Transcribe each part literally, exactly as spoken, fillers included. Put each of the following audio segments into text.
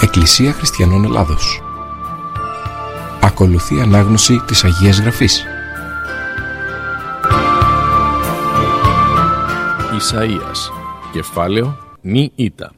Εκκλησία Χριστιανών Ελλάδος. Ακολουθεί ανάγνωση της Αγίας Γραφής. Ισαΐας, κεφάλαιο νη ήτα.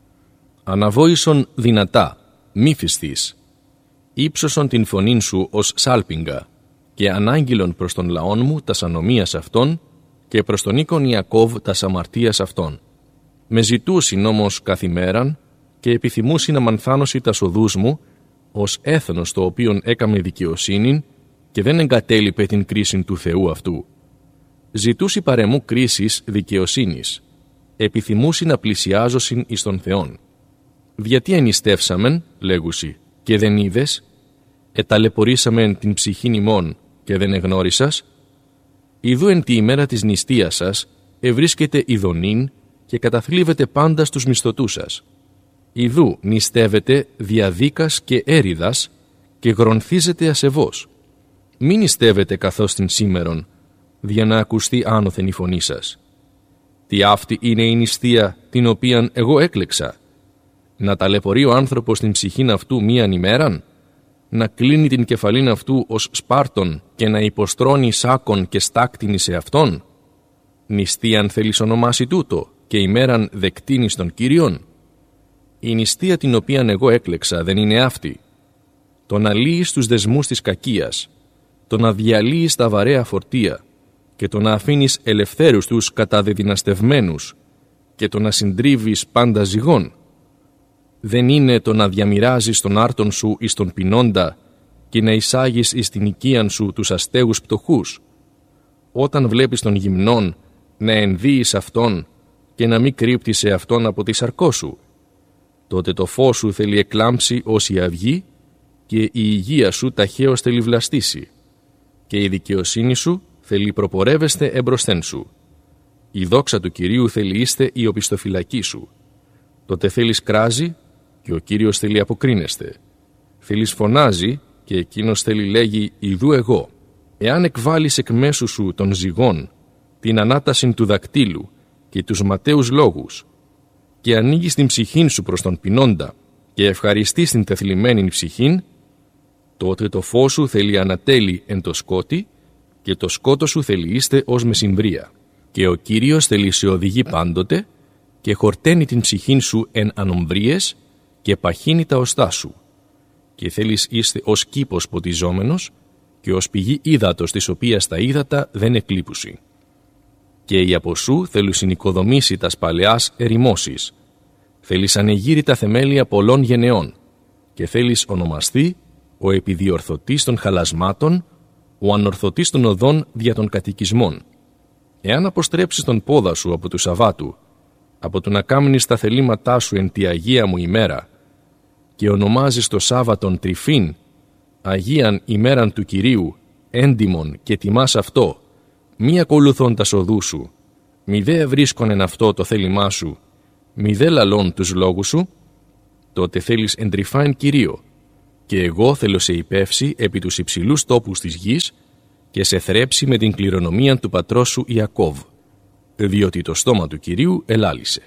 Αναβόησον δυνατά, μη φυστείς. Ήψωσον την φωνήν σου ως σάλπιγγα, και ανάγγειλον προς τον λαόν μου τας ανομίας αυτών, και προς τον οίκον Ιακώβ τας αμαρτίας αυτών. Με ζητούσιν όμως καθημέραν, και επιθυμούσιν να μανθάνωση τας οδούς μου, ως έθνος το οποίον έκαμε δικαιοσύνην, και δεν εγκατέλειπε την κρίσιν του Θεού αυτού. Ζητούσι παρεμού κρίσης δικαιοσύνης, επιθυμούσι να πλησιάζωσιν εις τον Θεόν. Γιατί ενιστεύσαμεν, λέγουσι, και δεν είδες, εταλαιπωρήσαμεν την ψυχήν ημών και δεν εγνώρισας. Ιδού εν τη ημέρα της νηστείας σας ευρίσκεται ειδονήν και καταθλίβετε πάντα στους μισθωτούς σας. Ιδού νηστεύετε διαδίκας και έριδας και γρονθίζετε ασεβώς. Μην νηστεύετε καθώς την σήμερον, δια να ακουστεί άνωθεν η φωνή σας. Τι αυτή είναι η νηστεία την οποίαν εγώ έκλεξα? Να ταλαιπωρεί ο άνθρωπος την ψυχήν αυτού μίαν ημέραν, να κλείνει την κεφαλήν αυτού ως σπάρτον και να υποστρώνει σάκον και στάκτηνη σε αυτόν? Νηστείαν θέλεις ονομάσει τούτο και ημέραν δεκτείνει στον Κύριον? Η νηστεία την οποίαν εγώ έκλεξα δεν είναι αυτή. Το να λύεις τους δεσμούς της κακίας, το να διαλύεις τα βαρέα φορτία και το να αφήνεις ελευθέρους τους καταδεδυναστευμένους και το να συντρίβεις πάντα ζυγών. Δεν είναι το να διαμοιράζεις τον άρτον σου εις τον πεινώντα και να εισάγεις εις την οικίαν σου τους αστέους πτωχούς. Όταν βλέπεις τον γυμνόν, να ενδύεις αυτόν και να μην κρύπτεις σε αυτόν από τη σαρκό σου. Τότε το φως σου θέλει εκλάμψει ως η αυγή και η υγεία σου ταχαίως θέλει βλαστήσει και η δικαιοσύνη σου θέλει προπορεύεστε εμπροσθέν σου. Η δόξα του Κυρίου θέλει είστε η οπισθοφυλακή σου. Τότε θέλεις κράζει και ο Κύριος θέλει αποκρίνεστε. Θέλεις φωνάζει και εκείνος θέλει λέγει ιδού εγώ. Εάν εκβάλεις εκ μέσου σου των ζυγών, την ανάταση του δακτύλου και τους ματαίους λόγους, και ανοίγεις την ψυχήν σου προς τον πεινώντα και ευχαριστείς την τεθλιμμένην ψυχήν, τότε το φως σου θέλει ανατέλει εν το σκότι και το σκότο σου θέλει είστε ως μεσημβρία. Και ο Κύριος θέλει σε οδηγεί πάντοτε και χορταίνει την ψυχήν σου εν ανομβρίες και παχύνει τα οστά σου. Και θέλεις είστε ως κήπος ποτιζόμενος και ως πηγή ύδατος της οποίας τα ύδατα δεν εκλείπουσι. Και η από σου θέλουν συνοικοδομήσει τας παλαιάς ερημώσεις. Θέλεις ανεγείρει τα θεμέλια πολλών γενεών και θέλεις ονομαστεί ο επιδιορθωτής των χαλασμάτων, ο ανορθωτής των οδών δια των κατοικισμών. Εάν αποστρέψεις τον πόδα σου από του Σαββάτου, από το να κάμνεις τα θελήματά σου εν τη Αγία μου ημέρα, και ονομάζεις το Σάββατον τρυφήν, Αγίαν ημέραν του Κυρίου, έντιμον και τιμάς αυτό, μη ακολουθών τα οδού σου, μη δε ευρίσκον εν αυτό το θέλημά σου, μη δε λαλών τους λόγους σου, τότε θέλεις εντρυφάιν Κυρίο, και εγώ θέλω σε υπεύσει επί τους υψηλούς τόπους της γης και σε θρέψει με την κληρονομία του πατρός σου Ιακώβ, διότι το στόμα του Κυρίου ελάλησε.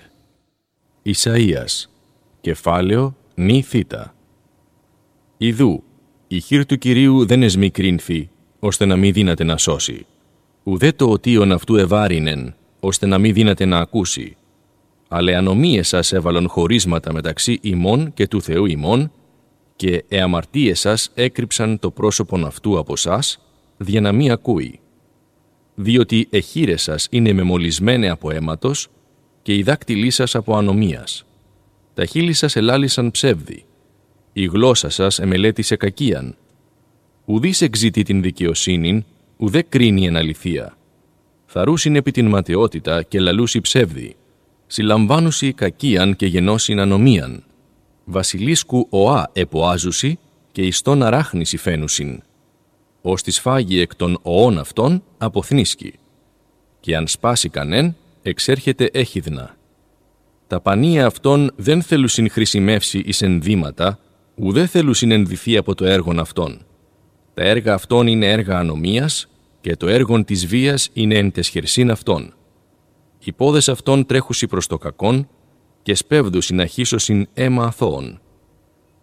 Ισαΐας, κεφάλαιο νη θήτα. Ιδού, η χείρ του Κυρίου δεν εσμικρύνθη, ώστε να μη δύναται να σώσει. Ουδέ το οτίον αυτού ευάρινεν, ώστε να μη δύναται να ακούσει. Αλλά ανομίες σας έβαλον χωρίσματα μεταξύ ημών και του Θεού ημών, και εαμαρτίες σας έκρυψαν το πρόσωπον αυτού από σας, δια να μη ακούει. Διότι εχείρες σας είναι μεμολισμένε από αίματος, και οι δάκτυλοί σας από ανομίας. Τα χείλη σας ελάλησαν ψεύδι, η γλώσσα σας εμελέτησε κακίαν. Ουδής εξητεί την δικαιοσύνην, ουδέ κρίνει εν αληθεία. Θαρούσιν επί την ματαιότητα και λαλούσι ψεύδι, συλλαμβάνουσι κακίαν και γενώσιν ανομίαν. Βασιλίσκου οά εποάζουσι και ιστόν αράχνηση φαίνουσιν. Ως τη σφάγει εκ των οών αυτών αποθνίσκει. Και αν σπάσει κανέν, εξέρχεται έχιδνα. Τα πανία αυτών δεν θέλουσιν χρησιμεύσει εις ενδύματα, ουδέ θέλουσιν ενδυθεί από το έργον αυτών. Τα έργα αυτών είναι έργα ανομίας και το έργον της βίας είναι εν τεσχερσίν αυτών. Οι πόδες αυτών τρέχουσι προς το κακόν και σπέβδουσιν αχύσωσιν αίμα αθώων.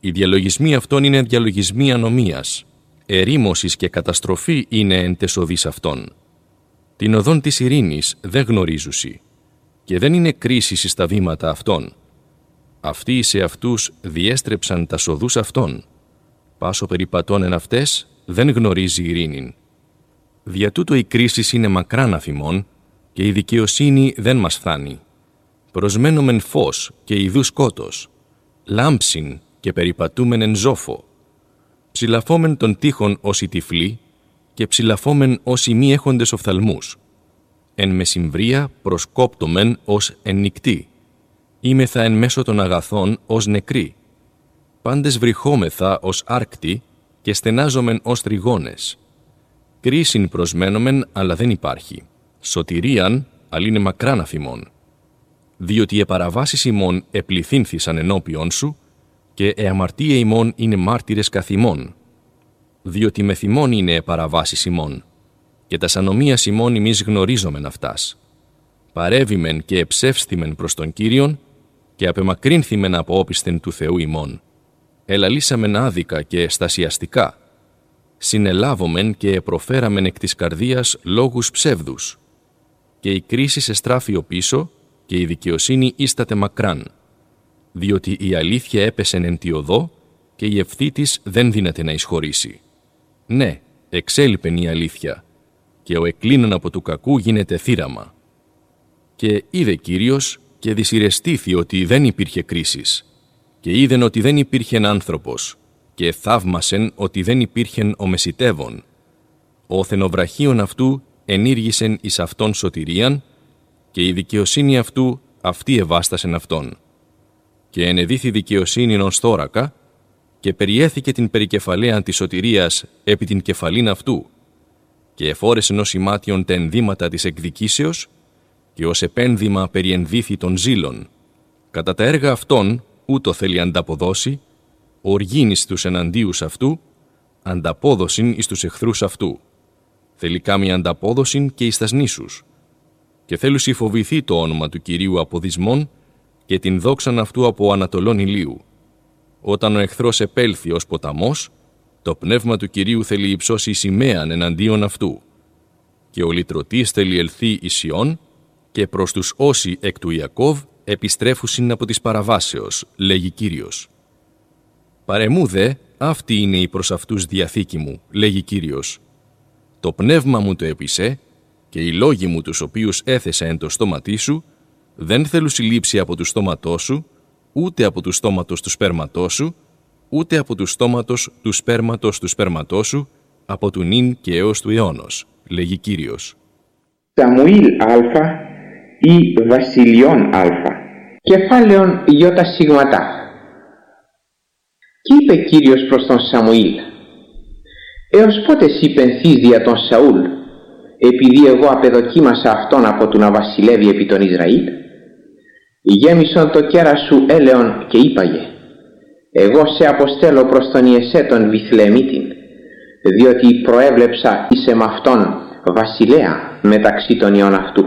Οι διαλογισμοί αυτών είναι διαλογισμοί ανομίας. Ερήμωσης και καταστροφή είναι εν τες οδείς αυτών. Την οδόν της ειρήνης δεν γνωρίζουσι και δεν είναι κρίση στα βήματα αυτών. Αυτοί σε αυτούς διέστρεψαν τα οδούς αυτών. Πάσο περιπατών εν αυτές δεν γνωρίζει ειρήνην. Δια τούτο η κρίση είναι μακράν αφημών και η δικαιοσύνη δεν μας φτάνει. Προσμένομεν φως και ιδού σκότος, λάμψιν και περιπατούμεν εν ζόφο. Ψηλαφόμεν των τείχων ως οι τυφλοί και ψηλαφόμεν ως οι μη έχοντες οφθαλμούς. Εν μεσημβρία προσκόπτομεν ως εν νυκτή. Είμεθα εν μέσω των αγαθών ως νεκροί. Πάντες βρυχόμεθα ως άρκτοι και στενάζομεν ως τριγώνες. Κρίσιν προσμένομεν, αλλά δεν υπάρχει. Σωτηρίαν, αλλά είναι μακράν αφημών. Διότι οι επαραβάσεις ημών επληθύνθησαν ενώπιον σου και οι αμαρτία ημών είναι μάρτυρες καθ' ημών. Διότι με θυμών είναι επαραβάσεις ημών και τας ανομίας ημών ημείς γνωρίζομεν αυτάς. Παρέβημεν και εψεύστημεν προς τον Κύριον και απεμακρύνθημεν από όπισθεν του Θεού ημών. Ελαλήσαμεν άδικα και στασιαστικά. Συνελάβομεν και προφέραμεν εκ της καρδίας λόγους ψεύδους. Και η κρίση εστράφει ο πίσω και η δικαιοσύνη ίσταται μακράν. Διότι η αλήθεια έπεσεν εν τη οδό και η ευθύ της δεν δύναται να εισχωρήσει. Ναι, εξέλιπεν η αλήθεια και ο εκκλίνων από του κακού γίνεται θύραμα. Και είδε Κύριος και δυσυρεστήθη ότι δεν υπήρχε κρίσης και είδεν ότι δεν υπήρχεν άνθρωπος και θαύμασεν ότι δεν υπήρχεν ο μεσητεύων. Ο θενοβραχίων αυτού ενήργησεν εις αυτόν σωτηρίαν και η δικαιοσύνη αυτού αυτή εβάστασεν αυτόν. Και ενεδίθη δικαιοσύνη ως θώρακα και περιέθηκε την περικεφαλαίαν της σωτηρίας επί την κεφαλήν αυτού και εφόρεσεν ως ημάτιον τα ενδύματα της εκδικήσεως και ως επένδυμα περιενδύθη των ζήλων. Κατά τα έργα αυτών ούτω θέλει ανταποδώσει, οργήν εις τους εναντίους αυτού, ανταπόδοσιν εις τους εχθρούς αυτού. Θέλει κάμια ανταπόδοσιν και εις τας νήσους. Και θέλουσι φοβηθεί το όνομα του Κυρίου από δυσμών και την δόξαν αυτού από ανατολών ηλίου. Όταν ο εχθρός επέλθει ως ποταμός, το πνεύμα του Κυρίου θέλει υψώσει σημαίαν εναντίον αυτού. Και ο λυτρωτής θέλει ελθεί εις Σιών και προς τους όσοι εκ του Ιακώβ επιστρέφουσιν από της παραβάσεως, λέγει Κύριος. Παρεμού δε, αυτή είναι η προς αυτούς διαθήκη μου, λέγει Κύριος. Το πνεύμα μου το έπεισε και οι λόγοι μου τους οποίους έθεσα εν το στόματί σου, δεν θέλουν συλλήψη από του στόματός σου, ούτε από του στόματος του σπέρματός σου, ούτε από του στόματος του σπέρματος του σπέρματός σου, από του νυν και έως του αιώνος, λέγει Κύριος. Σαμουήλ Α ή Βασιλειών Α, κεφάλαιον Ιώτα Σιγματά. Κι είπε Κύριος προς τον Σαμουήλ: έως πότε σοι πενθείς δια τον Σαούλ, επειδή εγώ απεδοκίμασα αυτόν από του να βασιλεύει επί τον Ισραήλ? Γέμισον το κέρα σου έλεον και είπαγε: εγώ σε αποστέλω προς τον Ιεσέ τον Βιθλεεμίτην, διότι προέβλεψα εις εμ' αυτόν βασιλέα μεταξύ των ιών αυτού.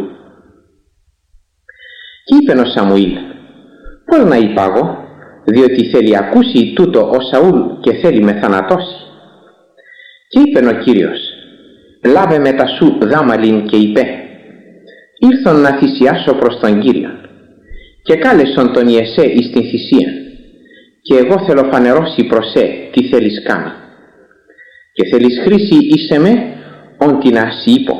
Κι είπεν ο Σαμουήλ: πώς να υπάγω, διότι θέλει ακούσει τούτο ο Σαούλ και θέλει με θανατώσει. Και είπεν ο Κύριος: λάβε μετά σου δάμαλιν και είπε: ήρθον να θυσιάσω προς τον Κύριον. Και κάλεσον τον Ιεσέ εις την θυσία, και εγώ θέλω φανερώσει προς σε τι θέλεις κάνει. Και θέλεις χρήση εις εμέ, ον την ασύ είπω.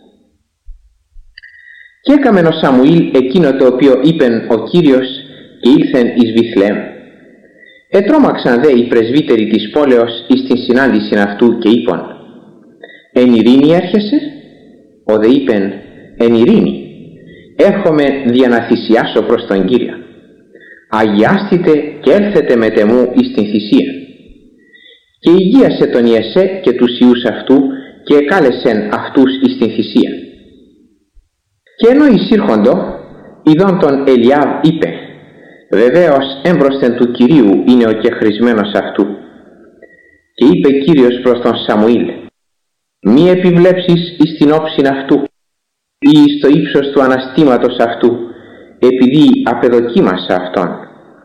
Και έκαμεν ο Σαμουήλ εκείνο το οποίο είπεν ο Κύριος και ήλθεν εις Βιθλεέμ. Ετρώμαξαν δε οι πρεσβύτεροι της πόλεως εις την συνάντηση αυτού και είπαν: εν ειρήνη έρχεσαι? Ο δε είπεν: εν ειρήνη. Έρχομαι δια να θυσιάσω προς τον Κύριο. Αγιάστητε και έλθετε με τεμού εις την θυσία. Και υγείασε τον Ιεσέ και τους ιούς αυτού και εκάλεσεν αυτούς εις την θυσία. Και ενώ εισήρχοντο, ειδών τον Ελιάβ είπε: βεβαίως έμπροσθεν του Κυρίου είναι ο κεχρισμένος αυτού. Και είπε Κύριος προς τον Σαμουήλ: μη επιβλέψεις εις την όψιν αυτού ή εις το ύψος του αναστήματος αυτού, επειδή απεδοκίμασα αυτόν,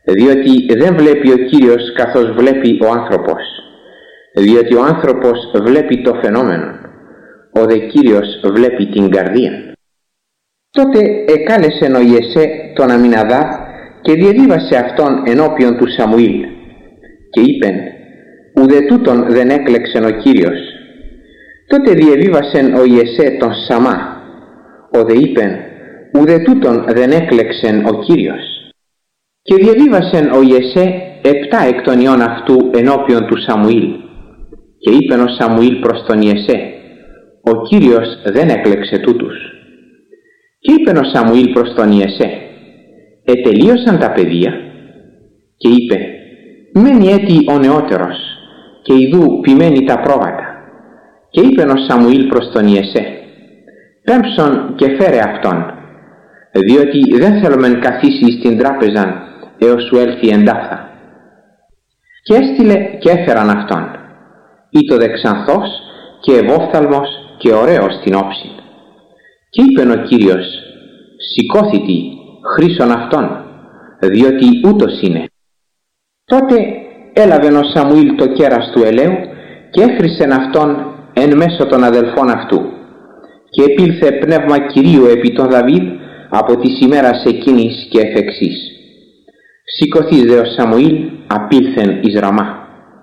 διότι δεν βλέπει ο Κύριος καθώς βλέπει ο άνθρωπος, διότι ο άνθρωπος βλέπει το φαινόμενο, ο δε Κύριος βλέπει την καρδία. Τότε εκάλεσεν ο Ιεσέ τον Αμιναδάβ και διεδίβασε αυτόν ενώπιον του Σαμουήλ και είπεν, ουδε τούτον δεν έκλεξεν ο Κύριος. Τότε διεβίβασεν ο Ιεσέ τον Σαμά, ο δε είπεν, ουδε τούτον δεν έκλεξεν ο Κύριος. Και διεβίβασεν ο Ιεσέ επτά εκ των ιών αυτού ενώπιον του Σαμουήλ. Και είπεν ο Σαμουήλ προς τον Ιεσέ, ο Κύριος δεν έκλεξε τούτους. Και είπεν ο Σαμουήλ προς τον Ιεσέ, ετελείωσαν τα παιδεία. Και είπε, μένει έτη ο νεότερος, και ιδού ποιμένει τα πρόβατα. Και είπεν ο Σαμουήλ προς τον Ιεσέ, πέμψον και φέρε αυτόν, διότι δεν θέλομεν καθίσει στην τράπεζα έως σου έλθει εντάφθα. Και έστειλε και έφεραν αυτόν, ήτο δεξανθός και ευόφθαλμος και ωραίος στην όψη. Και είπεν ο Κύριος, σηκώθητη, χρήσον αυτόν, διότι ούτως είναι. Τότε έλαβεν ο Σαμουήλ το κέρας του ελαίου και έχρισεν αυτόν εν μέσω των αδελφών αυτού. Και επήλθε πνεύμα Κυρίου επί τον Δαβίδ από της ημέρας εκείνης και εφ' εξής. Σηκωθείς δε ο Σαμουήλ απήλθεν εις Ραμά.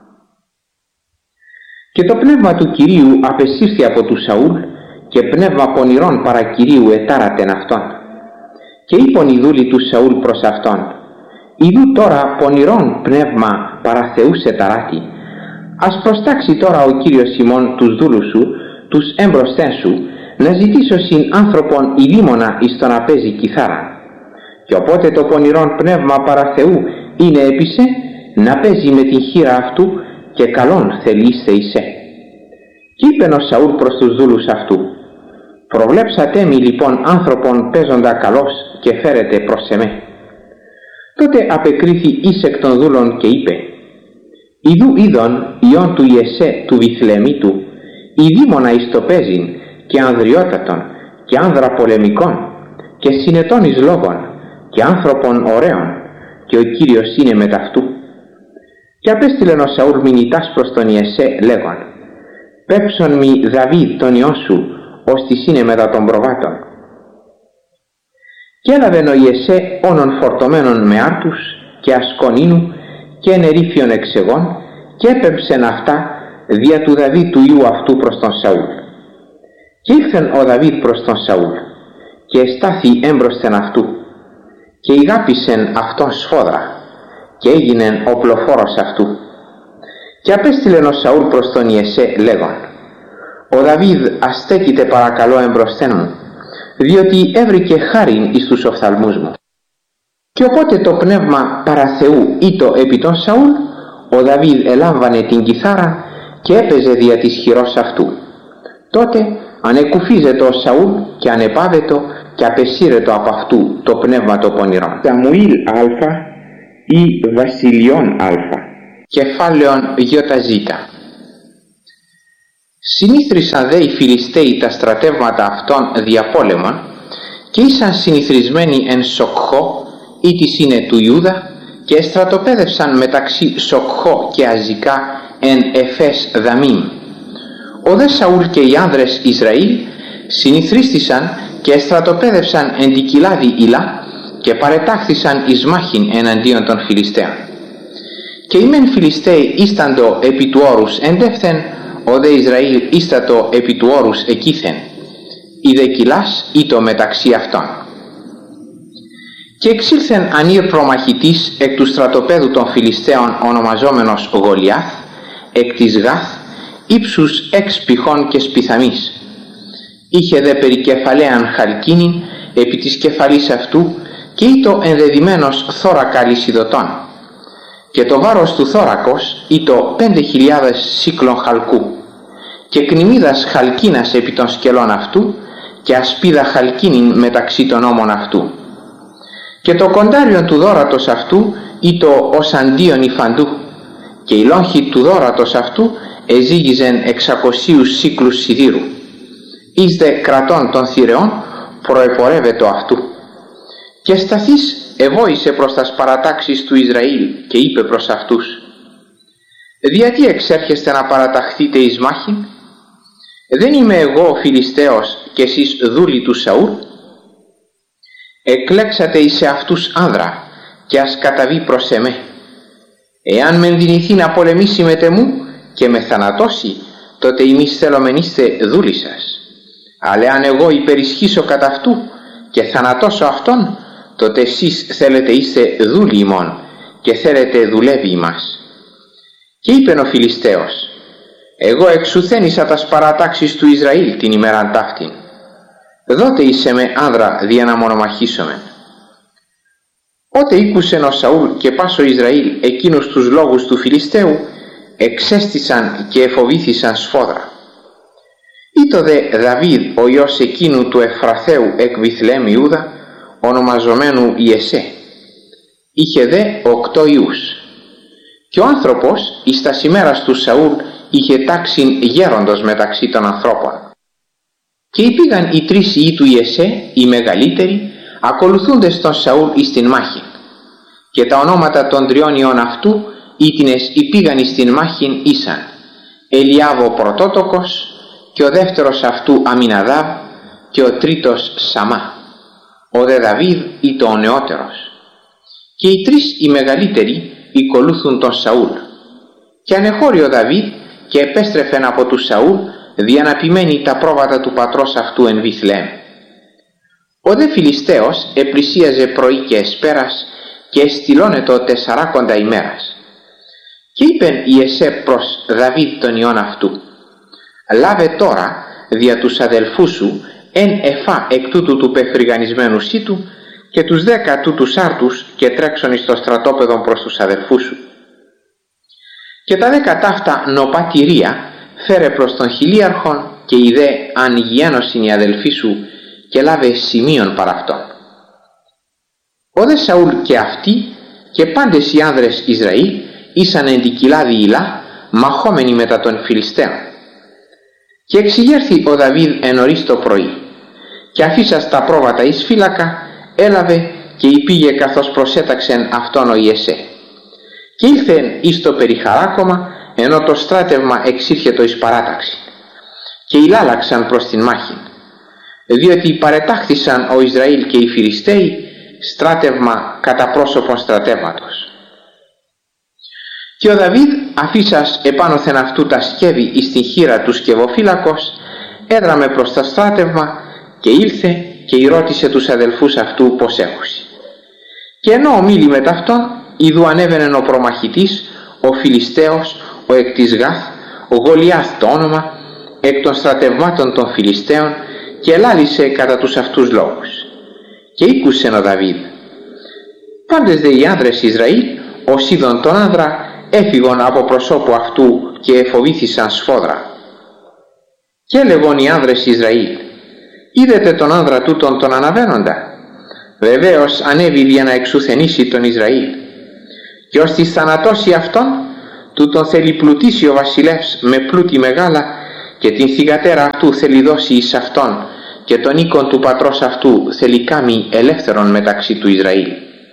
Και το πνεύμα του Κυρίου απεσύρθη από του Σαούλ και πνεύμα πονηρών παρά Κυρίου ετάρατεν αυτόν. Και είπον οι δούλοι του Σαούλ προς αυτόν, ιδού τώρα πονηρών πνεύμα παρά Θεού σε ταράτη. Ας προστάξει τώρα ο Κύριος ημών τους δούλους σου, τους έμπροσθέν σου, να ζητήσω συν άνθρωπον ειδήμονα εις το να παίζει κιθάρα. Και οπότε το πονηρόν πνεύμα παρά Θεού είναι έπισε να παίζει με την χείρα αυτού και καλόν θελήστε εισέ. Κι είπεν ο Σαούλ προς τους δούλους αυτού, προβλέψατε μη λοιπόν άνθρωπον παίζοντα καλός και φέρετε προς εμέ. Τότε απεκρίθη εις εκ των δούλων και είπε, ιδού είδον ιών του Ιεσέ του Βιθλεμίτου, ειδήμονα εις το παίζειν και ανδριότατον και άνδρα πολεμικών και συνετών εις λόγων και άνθρωπον ωραίων, και ο Κύριος είναι μετ' αυτού. Και απέστειλεν ο Σαούλ μηνυτάς προς τον Ιεσέ λέγον, πέψον μη Δαβίδ τον ιό σου, ώστις είναι μετά των προβάτων. Και έλαβεν ο Ιεσέ όνων φορτωμένων με άρτους και ασκονίνου και νερίφιον εξεγών και έπεμψεν αυτά δια του Δαβίδ του ιού αυτού προς τον Σαούλ. Και ήλθεν ο Δαβίδ προς τον Σαούλ και εστάθη έμπροσθεν αυτού και ηγάπησεν αυτόν σφόδρα και έγινεν οπλοφόρος αυτού. Και απέστειλεν ο Σαούλ προς τον Ιεσέ λέγον, ο Δαβίδ αστέκειται παρακαλώ εμπροσθέν μου, διότι έβρικε χάριν εις τους οφθαλμούς μου. Και οπότε το πνεύμα παρά Θεού ήτο επί τον Σαούλ, ο Δαβίδ ελάμβανε την κιθάρα και έπαιζε δια της χειρός αυτού. Τότε ανεκουφίζεται ο Σαούλ και ανεπάβετο και απεσύρετο από αυτού το πνεύμα το πονηρό. Σαμουήλ Α ή Βασιλιών Α. Κεφάλαιον Γιωταζήτα. Συνήθρισαν δε οι Φιλιστέοι τα στρατεύματα αυτών διαπόλεμων και ήσαν συνηθρισμένοι εν Σοκχώ, ή της είναι του Ιούδα, και στρατοπέδευσαν μεταξύ Σοκχώ και Αζικά εν Εφές Δαμίμ. Ο δε Σαούλ και οι άνδρες Ισραήλ συνηθρίστησαν και στρατοπέδευσαν εν τη κοιλάδη Ηλά και παρετάχθησαν εις μάχην εναντίον των Φιλιστέων. Και οι μεν Φιλιστέοι ίσταντο επί του όρους εντεύθεν, ο δε Ισραήλ ίστατο επί του όρους εκείθεν, η δε κοιλάς ήτο μεταξύ αυτών. Και εξήλθεν ανήρ προμαχητής εκ του στρατοπέδου των Φιλιστέων ονομαζόμενος Γολιάθ, εκ της Γάθ, ύψους έξ πηχών και σπιθαμής. Είχε δε περικεφαλαίαν χαλκίνην επί της κεφαλής αυτού και ήτο ενδεδημένος θώρακα λυσιδωτών. Και το βάρος του θώρακος ήτο πέντε χιλιάδες σύκλων χαλκού και κνημίδας χαλκίνας επί των σκελών αυτού και ασπίδα χαλκίνην μεταξύ των ώμων αυτού. Και το κοντάριον του δώρατος αυτού ήτο ως αντίον υφαντού και η λόγχη του δώρατος αυτού εζήγιζεν εξακοσίους σύκλους σιδήρου. Εις δε κρατών των θηρεών προεπορεύετο αυτού. Και σταθείς εβόησε προς τας παρατάξεις του Ισραήλ και είπε προς αυτούς: «Γιατί εξέρχεστε να παραταχθείτε εις μάχην? Δεν είμαι εγώ ο Φιλιστέος και εσείς δούλοι του Σαούλ? Εκλέξατε εις αυτούς άνδρα και ας καταβεί προς εμέ. Εάν με ενδυνηθεί να πολεμήσει με τεμού και με θανατώσει, τότε εμείς θέλομεν είστε δούλοι σας. Αλλά αν εγώ υπερισχύσω κατά αυτού και θανατώσω αυτόν, τότε εσείς θέλετε είστε δούλοι ημών και θέλετε δουλεύει ημάς». Και είπεν ο Φιλιστέος: «Εγώ εξουθένησα τας παρατάξεις του Ισραήλ την ημέραν ταύτην. Δότε είσαι με άνδρα δια να μονομαχήσομεν». Ότε ήκουσεν ο Σαούλ και πάσο Ισραήλ εκείνους τους λόγους του Φιλιστέου, εξέστησαν και εφοβήθησαν σφόδρα. Ήτο δε Δαβίδ ο ιός εκείνου του Εφραθαίου εκ Βιθλεέμ Ιούδα, ονομαζομένου Ιεσέ. Είχε δε οκτώ ιούς. Και ο άνθρωπος εις τας ημέρας του Σαούλ είχε τάξιν γέροντος μεταξύ των ανθρώπων. Και υπήγαν οι τρεις ιοί του Ιεσέ, οι μεγαλύτεροι, ακολουθούντες τον Σαούλ εις την μάχη. Και τα ονόματα των τριών ιών αυτού, ήτινες υπήγαν εις την μάχην ήσαν Ελιάβ ο πρωτότοκος, και ο δεύτερος αυτού Αμιναδάβ, και ο τρίτος Σαμά. Ο δε Δαβίδ ήτο ο νεότερος. Και οι τρεις οι μεγαλύτεροι ακολούθουν τον Σαούλ. Και ανεχώρη ο Δαβίδ και επέστρεφεν από του Σαούλ, δια να ποιμένει τα πρόβατα του πατρός αυτού εν Βιθλεέμ. Ο δε Φιλιστέος επλησίαζε πρωί και εσπέρας και εστιλώνετο τεσσαράκοντα ημέρας. Και είπεν Ιεσέ προς Δαβίδ τον ιόν αυτού: «Λάβε τώρα δια τους αδελφούς σου εν εφά εκ τούτου του πεφρυγανισμένου σύτου και τους δέκα τούτους άρτους και τρέξον εις το στρατόπεδο προς τους αδελφούς σου. Και τα δέκα ταύτα νοπά τυρία φέρε προς τον χιλίαρχον και ειδέ αν υγιένωσιν οι αδελφοί σου και λάβε σημείων παρ' αυτόν». Ο δε Σαούλ και αυτοί και πάντες οι άνδρες Ισραήλ ήσαν εν τη κοιλάδη Ηλά, μαχόμενοι μετά των Φιλιστέων. Και εξηγέρθη ο Δαβίδ εν νωρίς το πρωί, και αφήσας τα πρόβατα εις φύλακα, έλαβε και υπήγε καθώς προσέταξεν αυτόν ο Ιεσέ. Και ήλθεν εις το περιχαράκωμα, ενώ το στράτευμα εξήρχετο εις παράταξη. Και ηλάλαξαν προς την μάχη, διότι παρετάχθησαν ο Ισραήλ και οι Φιλιστέοι, στράτευμα κατά πρόσωπον στρατεύματος. Και ο Δαβίδ αφήσας επάνωθεν αυτού τα σκεύη εις την χείρα του σκευοφύλακος, έδραμε προς τα στράτευμα και ήλθε και ρώτησε τους αδελφούς αυτού πως έχουσι. Και ενώ ομίλη με ταυτόν, ιδού ανέβαινεν ο προμαχητής, ο Φιλιστέος, ο εκ της Γάθ, ο Γολιάθ το όνομα, εκ των στρατευμάτων των Φιλιστέων, και ελάλησε κατά τους αυτούς λόγους. Και ήκουσεν ο Δαβίδ. Πάντες δε οι άνδρες Ισραήλ, ως είδον τον άνδρα, έφυγον από προσώπου αυτού και εφοβήθησαν σφόδρα. Και έλεγον οι άνδρες Ισραήλ: «Είδετε τον άνδρα τούτον τον αναβαίνοντα? Βεβαίως ανέβη για να εξουθενήσει τον Ισραήλ. Και ως της θανατώσει αυτόν, τούτον θέλει πλουτίσει ο βασιλεύς με πλούτη μεγάλα, και την θυγατέρα αυτού θέλει δώσει εις αυτόν, και τον οίκον του πατρός αυτού θέλει κάμει ελεύθερον μεταξύ του Ισραήλ».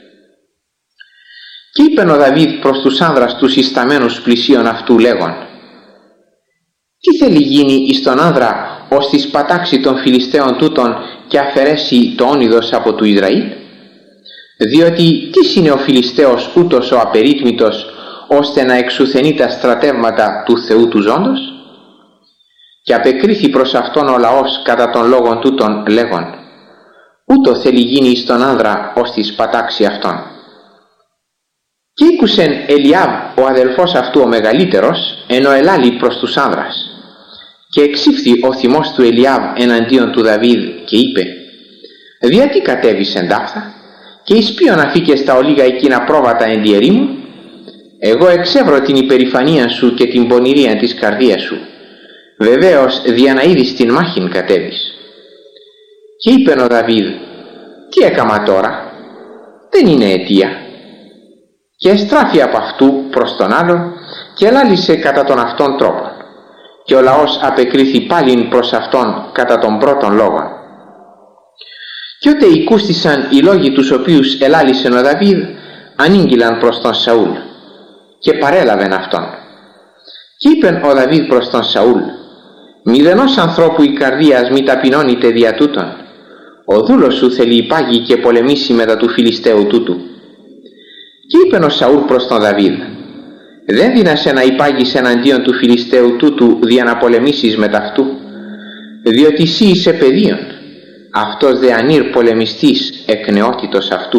Και είπεν ο Δαβίδ προς τους άνδρας τους ισταμένους πλησίον αυτού λέγον: «Τι θέλει γίνει εις τον άνδρα ως της πατάξει των Φιλιστέων τούτων και αφαιρέσει το όνειδος από του Ισραήλ? Διότι τι είναι ο Φιλιστέος ούτως ο απερίτμητος, ώστε να εξουθενεί τα στρατεύματα του Θεού του ζώντος?» Και απεκρίθη προς αυτόν ο λαός κατά των λόγων τούτων λέγον: «Ούτω θέλει γίνει εις τον άνδρα ως της πατάξει αυτόν». Και ήκουσεν Ελιάβ ο αδελφός αυτού ο μεγαλύτερος, ενώ ελάλη προς τους άνδρας. Και εξήφθη ο θυμός του Ελιάβ εναντίον του Δαβίδ και είπε: «Διατί κατέβησεν ταύτα, και εις ποιον αφήκες τα ολίγα εκείνα πρόβατα εν τη ερήμου? Εγώ εξεύρω την υπερηφανία σου και την πονηρία της καρδίας σου. Βεβαίως δια να είδεις την μάχην κατέβεις». Και είπεν ο Δαβίδ: «Τι έκαμα τώρα? Δεν είναι αιτία». Και εστράφη από αυτού προς τον άλλον και ελάλησε κατά τον αυτόν τρόπον. Και ο λαός απεκρίθη πάλιν προς αυτόν κατά τον πρώτον λόγον. Κι ότε οικούστησαν οι λόγοι τους οποίους ελάλησεν ο Δαβίδ, ανήγγυλαν προς τον Σαούλ και παρέλαβεν αυτόν. Κι είπεν ο Δαβίδ προς τον Σαούλ: «Μηδενός ανθρώπου η καρδίας μη ταπεινώνεται δια τούτον. Ο δούλος σου θέλει υπάγει και πολεμήσει μετά του Φιλιστέου τούτου». Κι είπεν ο Σαούλ προς τον Δαβίδ: «Δεν δύνασαι να υπάγεις εναντίον του Φιλιστέου τούτου δια να πολεμήσεις μετά αυτού, διότι εσύ είσαι παιδίον, αυτός δε ανήρ πολεμιστής εκ νεότητος αυτού».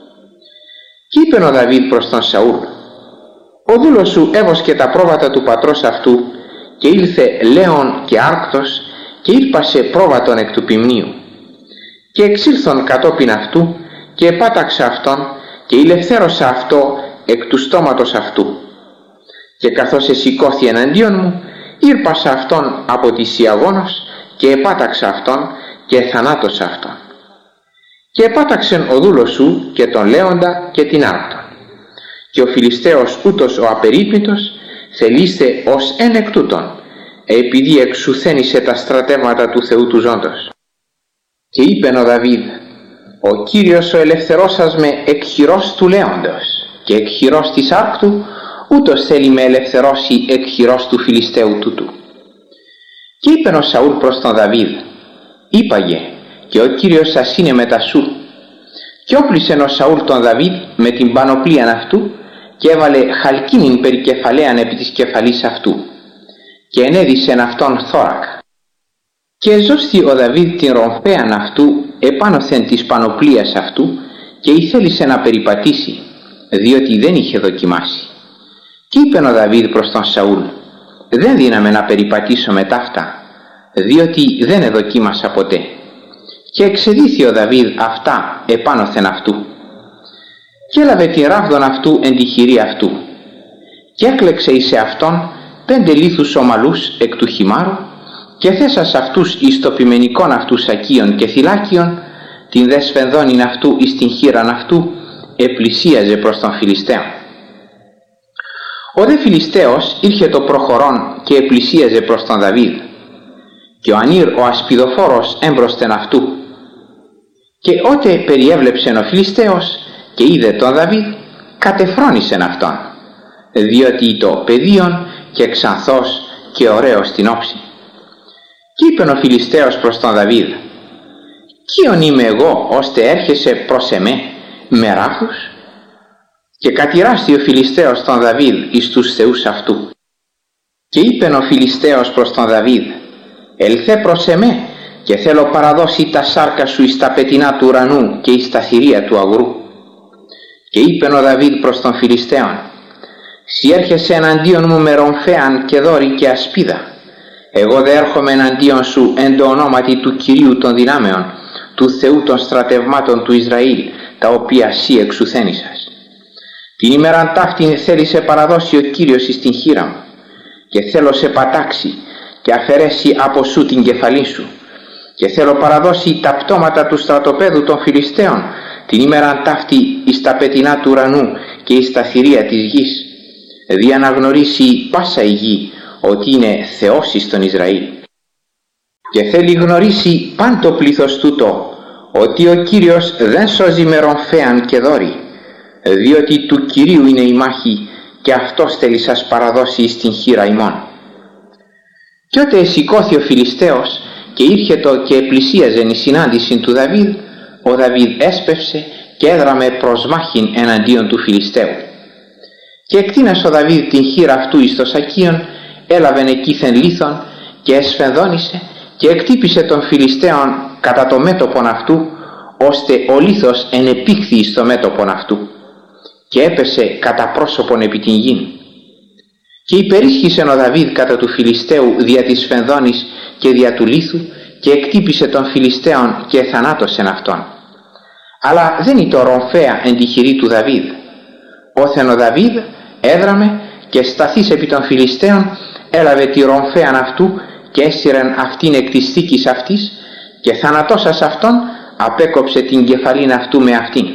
Κι είπεν ο Δαβίδ προς τον Σαούλ: «Ο δούλος σου έβοσκε τα πρόβατα του πατρός αυτού και ήλθε λέον και άρκτος και ήρπασε πρόβατον εκ του ποιμνίου. Και εξήλθον κατόπιν αυτού και επάταξα αυτόν και ηλευθέρωσα αυτό εκ του στόματος αυτού. Και καθώς εσηκώθη εναντίον μου, ήρπασα αυτόν από τη Σιαγώνος και επάταξα αυτόν και θανάτωσα αυτόν. Και επάταξεν ο δούλος σου και τον λέοντα και την άρκτον. Και ο Φιλιστέος ούτως ο απερίπνητος θελήστε ως εν εκ τούτων, επειδή εξουθένησε τα στρατεύματα του Θεού του ζώντος. Και είπεν ο Δαβίδ: «Ο Κύριος ο ελευθερώσας με εκ χειρός του λέοντος και εκ χειρός της άρκτου, ούτως θέλει με ελευθερώσει εκ χειρός του Φιλιστέου τούτου». Και είπεν ο Σαούλ προς τον Δαβίδ: «Είπαγε, και ο Κύριος σας είναι μετά σου». Και όπλησεν ο Σαούλ τον Δαβίδ με την πανοπλίαν αυτού και έβαλε χαλκίνην περικεφαλαίαν επί της κεφαλής αυτού και ενέδυσεν αυτόν θώρακα. Και εζώστη ο Δαβίδ την ρομφέαν αυτού επάνωθεν της πανοπλίας αυτού και ήθελησε να περιπατήσει, διότι δεν είχε δοκιμάσει. Και είπεν ο Δαβίδ προς τον Σαούλ: «Δεν δύναμε να περιπατήσω με ταύτα, διότι δεν εδοκίμασα ποτέ». Και εξεδίθη ο Δαβίδ αυτά επάνωθεν αυτού. Και έλαβε τη ράβδον αυτού εν τη χειρή αυτού και έκλεξε εις αυτόν πέντε λίθους ομαλούς εκ του χυμάρου και θέσας αυτούς εις το ποιμενικόν αυτού σακίων και θυλάκιον, την δε σφενδόνην αυτού εις την χείραν αυτού, επλησίαζε προς τον Φιλιστέον. Ο δε Φιλιστέος ήρχε το προχωρών και επλησίαζε προς τον Δαβίδ, και ο Ανήρ ο ασπιδοφόρος έμπροσθεν αυτού. Και ότε περιέβλεψεν ο Φιλιστέος και είδε τον Δαβίδ, κατεφρόνησεν αυτόν, διότι το παιδίον και ξανθός και ωραίος στην όψη. Κι είπεν ο Φιλιστέος προς τον Δαβίδ: «Ποιον είμαι εγώ ώστε έρχεσαι προς εμέ με ράφους?» Και κατηράστη ο Φιλιστέος τον Δαβίδ εις τους θεούς αυτού. Και είπεν ο Φιλιστέος προς τον Δαβίδ: «Ελθέ προς εμέ και θέλω παραδώσει τα σάρκα σου εις τα πετεινά του ουρανού και εις τα θηρία του αγρού». Και είπεν ο Δαβίδ προς τον Φιλιστέον: «Σι έρχεσαι εναντίον μου με ρομφέαν και δόρη και ασπίδα. Εγώ δε έρχομαι εναντίον σου εν το ονόματι του Κυρίου των δυνάμεων, του Θεού των στρατευμάτων του Ισραήλ, τα οποία σύ εξουθένησας. Την ημέραν ταύτην θέλησε παραδώσει ο Κύριος εις την χείρα μου, και θέλω σε πατάξει και αφαιρέσει από σου την κεφαλή σου, και θέλω παραδώσει τα πτώματα του στρατοπέδου των Φιλιστέων την ημέραν ταύτη εις τα πετεινά του ουρανού και εις τα θηρία της γης, δι' αναγνωρίσει πάσα η γη ότι είναι Θεός εις τον Ισραήλ. Και θέλει γνωρίσει παν το πλήθος τούτο ότι ο Κύριος δεν σώζει με ρομφέαν και δόρη, διότι του Κυρίου είναι η μάχη και αυτός θέλει σας παραδώσει εις την χείρα ημών». Κι ότε εσηκώθη ο Φιλιστέος και ήρχετο και επλησίαζεν η συνάντηση του Δαβίδ, ο Δαβίδ έσπευσε και έδραμε προς μάχην εναντίον του Φιλιστέου. Και εκτείνας ο Δαβίδ την χείρα αυτού εις το σακίον, έλαβεν εκείθεν λίθον και εσφενδόνησε και εκτύπησε τον Φιλιστέον κατά το μέτωπον αυτού, ώστε ο λίθος ενεπήχθη εις το μέτωπον αυτού και έπεσε κατά πρόσωπον επί την γην. Και υπερίσχυσεν ο Δαβίδ κατά του Φιλιστέου δια της σφενδόνης και δια του λίθου και εκτύπησε τον Φιλιστέον και θανάτωσεν αυτόν. Αλλά δεν ήτο ρομφαία εν τη χειρή του Δαβίδ. Όθεν ο Δαβίδ έδραμε και σταθείς επί των Φιλιστέων έλαβε τη ρομφαίαν αυτού και έσυρεν αυτήν εκ της θήκης αυτής και θανατώσας αυτόν απέκοψε την κεφαλήν αυτού με αυτήν.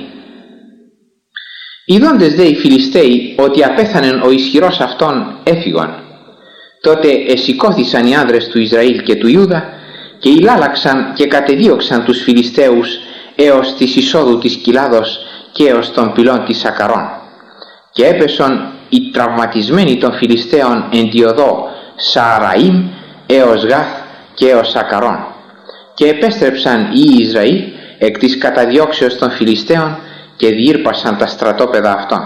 Ιδώντες δε οι Φιλιστέοι ότι απέθανεν ο ισχυρός αυτόν έφυγον, τότε εσηκώθησαν οι άνδρες του Ισραήλ και του Ιούδα και ηλάλαξαν και κατεδίωξαν τους Φιλιστέους έως της εισόδου της κοιλάδος και έως των πυλών της Σακαρών. Και έπεσον οι τραυματισμένοι των Φιλιστέων εν τη οδό Σαραήμ έως Γάθ και έως Σακαρών. Και επέστρεψαν οι Ισραήλ εκ της καταδιώξεως των Φιλιστέων και διήρπασαν τα στρατόπεδα αυτών.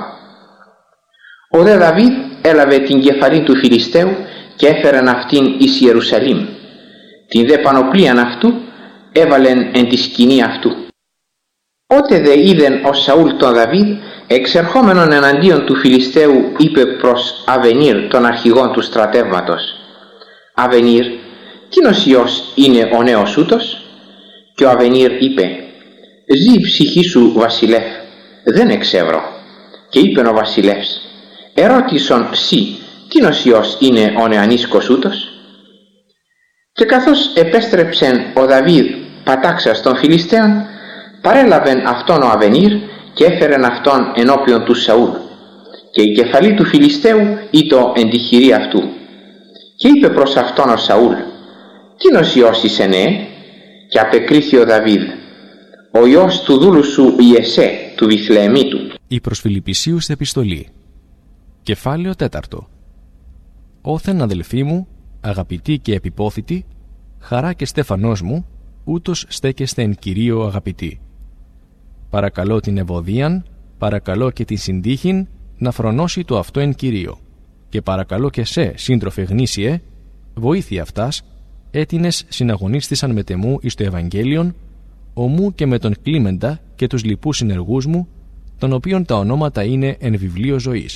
Ο δε Δαβίδ έλαβε την κεφαλή του Φιλιστέου και έφερεν αυτήν εις Ιερουσαλήμ. Την δε πανοπλίαν αυτού έβαλεν εν τη σκηνή αυτού. Ότε δε είδεν ο Σαούλ τον Δαβίδ εξερχόμενον εναντίον του Φιλιστέου, είπε προς Αβενίρ τον αρχηγόν του στρατεύματος: «Αβενίρ, τίνος ιός είναι ο νέος ούτος?» Και ο Αβενίρ είπε: «Ζή η ψυχή σου, βασιλεύ, δεν εξεύρω». Και είπεν ο βασιλεύς: «Ερώτησον σύ, τίνος ιός είναι ο νεανίσκος ούτος?» Και καθώς επέστρεψεν ο Δαβίδ πατάξας των Φιλιστέων, παρέλαβεν αυτόν ο Αβενίρ και έφερεν αυτόν ενώπιον του Σαούλ. Και η κεφαλή του Φιλιστέου ήτο εν τη χειρή αυτού. Και είπε προς αυτόν ο Σαούλ: «Τίνος ιός είσαι, νέε?» Και απεκρίθη ο Δαβίδ: «Ο ιός του δούλου σου Ιεσέ, του Βιθλεεμίτου». Η προς Φιλιππισίους επιστολή. Κεφάλαιο τέταρτο. Όθεν αδελφοί μου, αγαπητοί και επιπόθητοι, χαρά και στέφανός μου, ούτως στέκεστε εν Κυρίω αγαπητοί. Παρακαλώ την Ευωδίαν, παρακαλώ και την Συντύχην να φρονώσει το αυτό εν Κυρίω. Και παρακαλώ και σε, σύντροφε γνήσιε, βοήθεια αυτάς, έτινες συναγωνίστησαν με τεμού εις το Ευαγγέλιον, ομού και με τον Κλίμεντα και τους λοιπούς συνεργούς μου, των οποίων τα ονόματα είναι εν βιβλίο ζωής.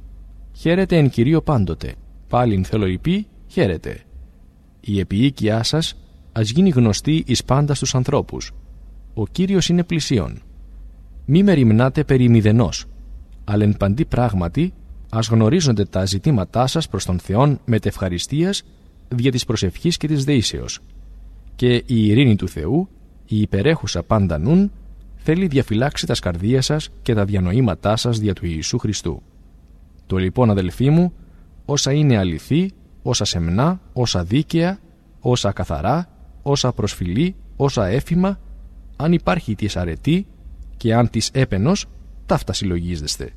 Χαίρετε εν Κυρίω πάντοτε, πάλιν θέλω υπή, χαίρετε. Η επιοίκειά σας ας γίνει γνωστή εις πάντα στους ανθρώπους. Ο Κύριος είναι πλησίον. Μη μεριμνάτε περί μηδενός, αλλά εν παντή πράγματι ας γνωρίζονται τα ζητήματά σας προς τον Θεόν μετευχαριστίας δια της προσευχής και της δεήσεως. Και η ειρήνη του Θεού, η υπερέχουσα πάντα νουν, θέλει διαφυλάξει τα σκαρδία σας και τα διανοήματά σας δια του Ιησού Χριστού. Το λοιπόν, αδελφοί μου, όσα είναι αληθή, όσα σεμνά, όσα δίκαια, όσα καθαρά, όσα προσφυλή, όσα έφημα, αν υπάρχει της αρετή και αν της έπαινος, ταύτα συλλογίζεστε.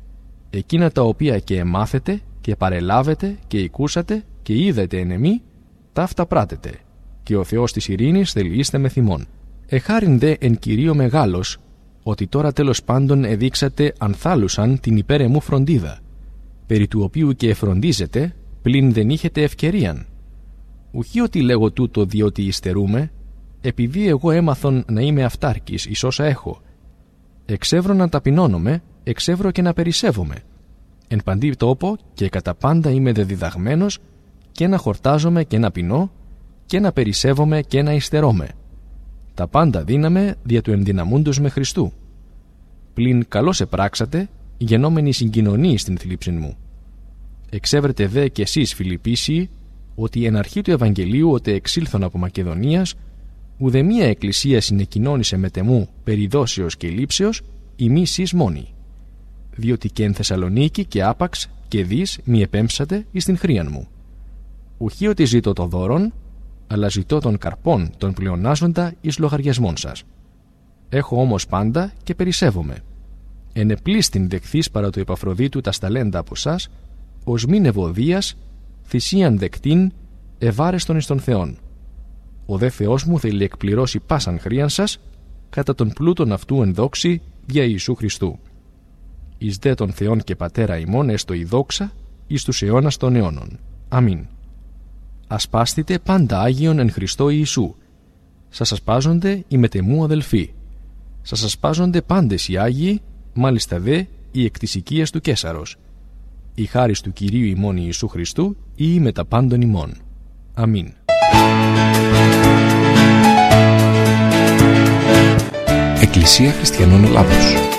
Εκείνα τα οποία και εμάθετε και παρελάβετε και οικούσατε και είδετε εν εμή, ταύτα πράτετε, και ο Θεός της ειρήνης θελείστε με θυμών. Εχάριν δε εν Κυρίω μεγάλος, ότι τώρα τέλος πάντων εδείξατε ανθάλουσαν την υπέρ εμού φροντίδα, περί του οποίου και εφροντίζετε, πλην δεν είχετε ευκαιρίαν. Ουχή ότι λέγω τούτο διότι υστερούμε, επειδή εγώ έμαθον να είμαι αυτάρκης εις όσα έχω. Εξεύρω να ταπεινώνομαι, εξεύρω και να περισσεύομαι. Εν παντή τόπο και κατά πάντα είμαι δεδιδαγμένος και να χορτάζομαι και να πεινώ και να περισσεύομαι και να υστερώμαι. Τα πάντα δύναμε δια του ενδυναμούντος με Χριστού. Πλην καλώς επράξατε, γενόμενοι συγκοινωνοί στην θλίψην μου. Εξεύρετε δε κι εσείς, Φιλιππίσιοι, ότι εν αρχή του Ευαγγελίου ότε εξήλθον από Μακεδονίας, ουδεμία εκκλησία συνεκοινώνησε με τεμού περί δόσεως και λήψεως, ημί σεις μόνοι. Διότι και εν Θεσσαλονίκη και άπαξ και δις μη επέμψατε εις την χρίαν μου. Ουχή ότι ζητώ το δώρον, αλλά ζητώ των καρπών των πλεονάζοντα εις λογαριασμών σας. Έχω όμως πάντα και περισσεύομαι. Εν επλήστην δεχθείς παρά του Επαφροδίτου τα σταλέντα από σας, ως μην ευωδίας, θυσίαν δεκτήν, ευάρεστον εις τον Θεόν. Ο δε Θεός μου θέλει εκπληρώσει πάσαν χρίαν σας, κατά τον πλούτον αυτού εν δόξη δια Ιησού Χριστού. Εις δε τον Θεόν και Πατέρα ημών έστω η δόξα, εις τους αιώνας των αιώνων. Αμήν. Ασπάστητε πάντα Άγιον εν Χριστώ Ιησού. Σας ασπάζονται οι μετεμού αδελφοί. Σας ασπάζονται πάντες οι Άγιοι, μάλιστα δε οι εκ της οικίας του Καίσαρος. Η χάρις του Κυρίου ημών Ιησού Χριστού ή με τα πάντων ημών. Αμήν. Εκκλησία Χριστιανών Ελλάδος.